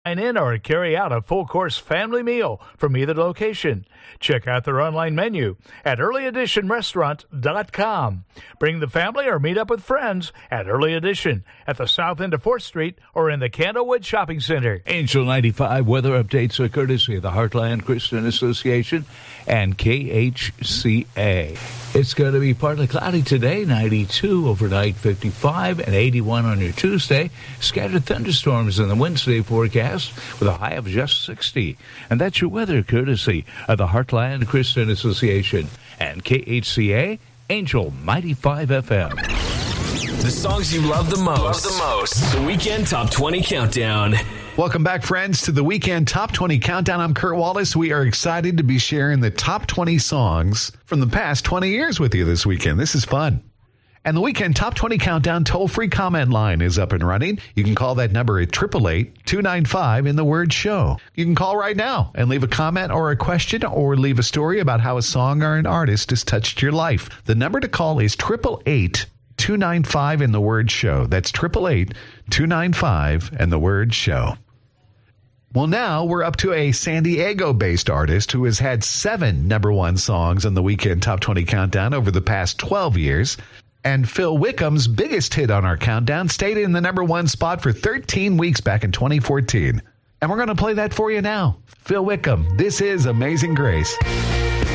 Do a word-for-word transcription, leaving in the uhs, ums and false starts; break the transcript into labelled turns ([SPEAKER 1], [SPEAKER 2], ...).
[SPEAKER 1] Dine in or carry out a full-course family meal from either location. Check out their online menu at early edition restaurant dot com. Bring the family or meet up with friends at Early Edition at the south end of fourth Street or in the Candlewood Shopping Center.
[SPEAKER 2] Angel ninety-five weather updates are courtesy of the Heartland Christian Association and K H C A. It's going to be partly cloudy today, ninety-two, overnight fifty-five, and eighty-one on your Tuesday. Scattered thunderstorms in the Wednesday forecast with a high of just sixty. And that's your weather courtesy of the Heartland Christian Association and K H C A, Angel ninety-five F M.
[SPEAKER 3] The songs you love the most. Love the most. The Weekend Top twenty Countdown.
[SPEAKER 4] Welcome back, friends, to the Weekend Top twenty Countdown. I'm Kurt Wallace. We are excited to be sharing the top twenty songs from the past twenty years with you this weekend. This is fun. And the Weekend Top twenty Countdown toll-free comment line is up and running. You can call that number at eight eight eight, two nine five in the word show. You can call right now and leave a comment or a question or leave a story about how a song or an artist has touched your life. The number to call is eight eight eight, two nine five in the word show. That's eight eight eight, two nine five and the word show. Well, now we're up to a San Diego-based artist who has had seven number one songs on the Weekend Top twenty Countdown over the past twelve years. And Phil Wickham's biggest hit on our countdown stayed in the number one spot for thirteen weeks back in twenty fourteen. And we're going to play that for you now. Phil Wickham, this is Amazing Grace.